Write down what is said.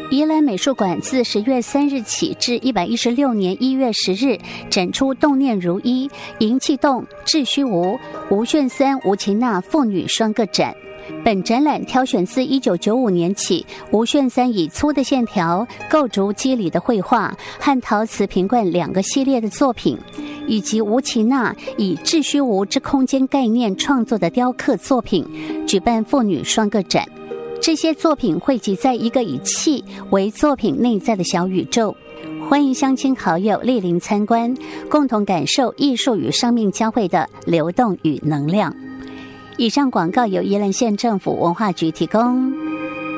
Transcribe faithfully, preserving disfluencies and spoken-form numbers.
宜兰美术馆自十月三日起至一百一十六年一月十日展出动念如一、银气动、智虚无、吴炫三、吴秦娜父女双个展。本展览挑选自一九九五年起吴炫三以粗的线条构筑肌理的绘画和陶瓷瓶罐两个系列的作品，以及吴秦娜以智虚无之空间概念创作的雕刻作品，举办父女双个展。这些作品汇集在一个以气为作品内在的小宇宙，欢迎乡亲好友莅临参观，共同感受艺术与生命交汇的流动与能量。以上广告由宜兰县政府文化局提供。